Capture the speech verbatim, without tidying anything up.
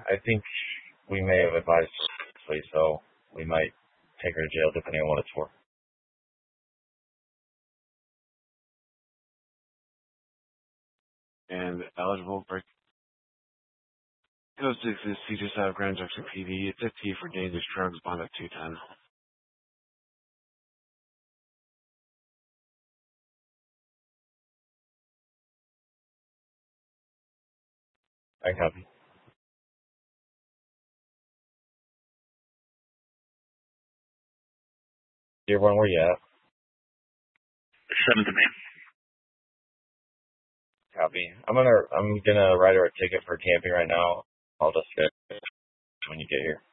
I think we may have advised her, so we might take her to jail depending on what it's for. And eligible for goes to exist. You just have Grand Junction P D. It's a T for dangerous drugs, bond at two ten. I copy. Dearborn, where you at? Seventh of May. Copy. I'm gonna I'm gonna write her a ticket for camping right now. I'll just get it when you get here.